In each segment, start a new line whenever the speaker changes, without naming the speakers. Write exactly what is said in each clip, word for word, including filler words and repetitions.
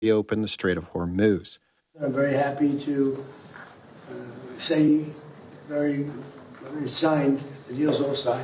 reopen the Strait of Hormuz.
I'm very happy to uh, say very, very signed, the deal's all signed,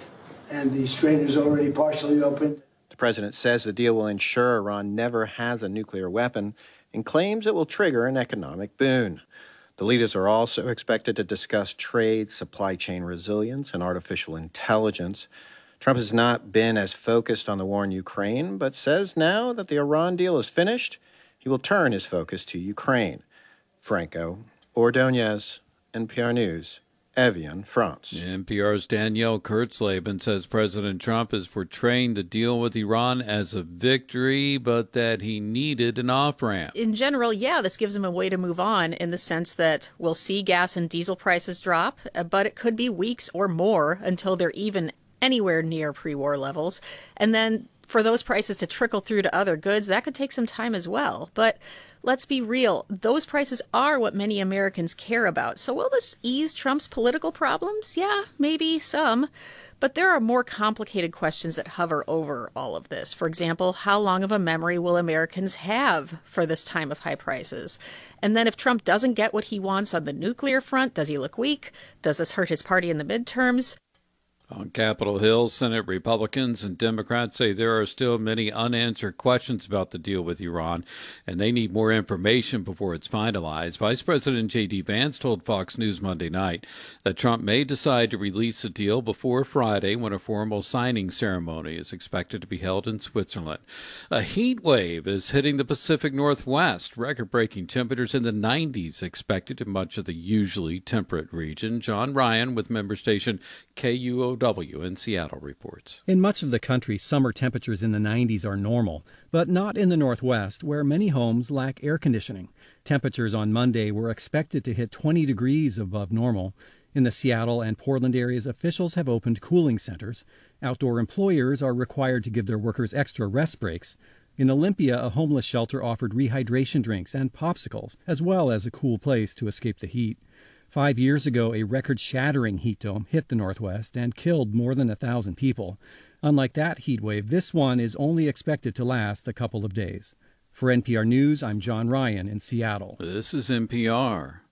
and the strait is already partially opened.
The president says the deal will ensure Iran never has a nuclear weapon and claims it will trigger an economic boon. The leaders are also expected to discuss trade, supply chain resilience, and artificial intelligence. Trump has not been as focused on the war in Ukraine, but says now that the Iran deal is finished, he will turn his focus to Ukraine. Franco Ordonez, N P R News, Evian, France.
N P R's Danielle Kurtzleben says President Trump is portraying the deal with Iran as a victory, but that he needed an off-ramp.
In general, yeah, this gives him a way to move on in the sense that we'll see gas and diesel prices drop, but it could be weeks or more until they're even anywhere near pre-war levels. And then for those prices to trickle through to other goods, that could take some time as well. But let's be real, those prices are what many Americans care about. So will this ease Trump's political problems? Yeah, maybe some. But there are more complicated questions that hover over all of this. For example, how long of a memory will Americans have for this time of high prices? And then if Trump doesn't get what he wants on the nuclear front, does he look weak? Does this hurt his party in the midterms?
On Capitol Hill, Senate Republicans and Democrats say there are still many unanswered questions about the deal with Iran, and they need more information before it's finalized. Vice President J D. Vance told Fox News Monday night that Trump may decide to release the deal before Friday, when a formal signing ceremony is expected to be held in Switzerland. A heat wave is hitting the Pacific Northwest. Record-breaking temperatures in the nineties expected in much of the usually temperate region. John Ryan with member station K U O W in Seattle reports.
In much of the country, summer temperatures in the nineties are normal, but not in the Northwest, where many homes lack air conditioning. Temperatures on Monday were expected to hit twenty degrees above normal. In the Seattle and Portland areas, officials have opened cooling centers. Outdoor employers are required to give their workers extra rest breaks. In Olympia, a homeless shelter offered rehydration drinks and popsicles, as well as a cool place to escape the heat. Five years ago, a record-shattering heat dome hit the Northwest and killed more than a thousand people. Unlike that heat wave, this one is only expected to last a couple of days. For N P R News, I'm John Ryan in Seattle.
This is N P R.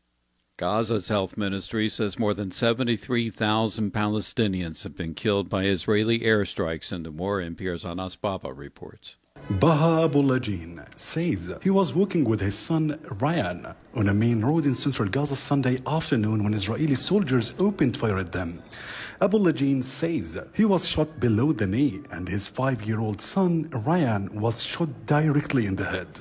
Gaza's health ministry says more than seventy-three thousand Palestinians have been killed by Israeli airstrikes in the war. N P R's Anas Baba reports.
Baha Abulajin says he was walking with his son Ryan on a main road in central Gaza Sunday afternoon when Israeli soldiers opened fire at them. Abulajin says he was shot below the knee and his five-year-old son Ryan was shot directly in the head.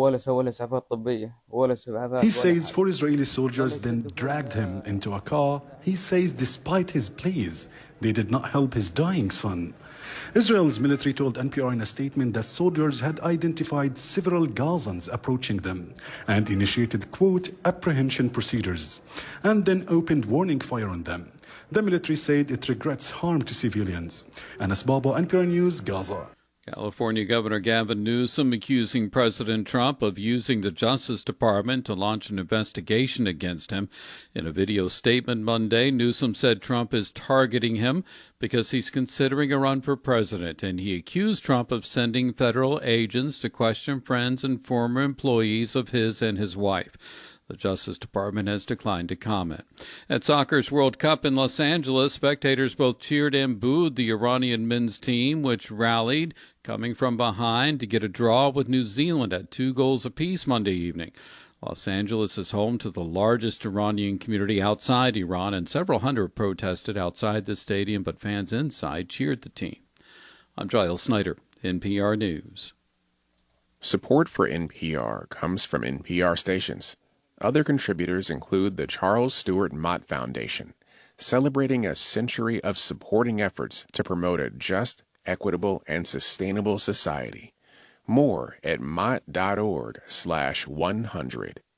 He says four Israeli soldiers then dragged him into a car. He says despite his pleas, they did not help his dying son. Israel's military told N P R in a statement that soldiers had identified several Gazans approaching them and initiated, quote, apprehension procedures, and then opened warning fire on them. The military said it regrets harm to civilians. Anas Baba, N P R News, Gaza.
California Governor Gavin Newsom accusing President Trump of using the Justice Department to launch an investigation against him. In a video statement Monday, Newsom said Trump is targeting him because he's considering a run for president, and he accused Trump of sending federal agents to question friends and former employees of his and his wife. The Justice Department has declined to comment. At soccer's World Cup in Los Angeles, spectators both cheered and booed the Iranian men's team, which rallied, coming from behind to get a draw with New Zealand at two goals apiece Monday evening. Los Angeles is home to the largest Iranian community outside Iran, and several hundred protested outside the stadium, but fans inside cheered the team. I'm Giles Snyder, N P R News.
Support for N P R comes from N P R stations. Other contributors include the Charles Stewart Mott Foundation, celebrating a century of supporting efforts to promote a just, equitable, and sustainable society. More at mott.org slash 100.